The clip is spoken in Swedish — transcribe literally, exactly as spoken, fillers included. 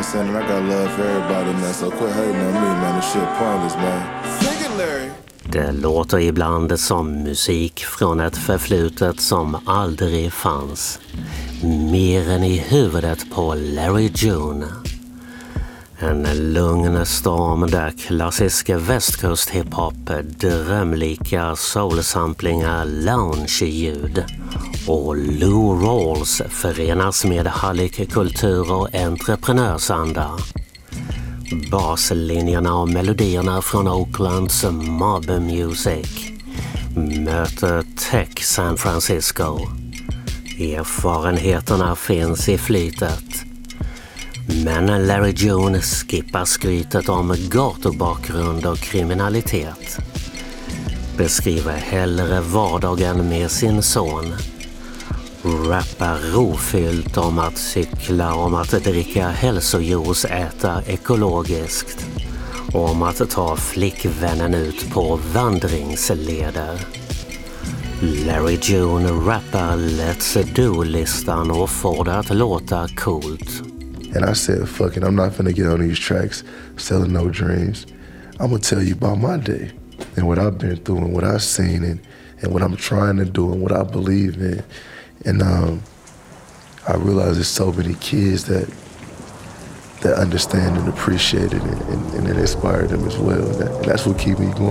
I'm saying? And I got love for everybody, man. So quit hating on me, man. This shit pointless, man. Sing it, Larry. Det låter ibland som musik från ett förflutet som aldrig fanns. Mer än i huvudet på Larry June. En lugn storm där klassisk västkust hiphop, drömlika soulsamplingar, lounge-ljud och Lou Rawls förenas med hallick-kultur och entreprenörsanda. Baslinjerna och melodierna från Oaklands mob music möter tech San Francisco. Erfarenheterna finns i flytet. Men Larry June skippar skrytet om gatubakgrund och kriminalitet. Beskriver hellre vardagen med sin son. Rappar rofyllt om att cykla, om att dricka hälsojuice, äta ekologiskt och om att ta flickvännen ut på vandringsleder. Larry June rappar Let's Do-listan och får det att låta coolt. And I said, fuck it, I'm not finna get on these tracks selling no dreams. I'm gonna tell you about my day and what I've been through and what I've seen and, and what I'm trying to do and what I believe in. And um, I realize there's so many kids that that understand and appreciate it and, and, and it inspired them as well. And, that, and that's what keeps me going.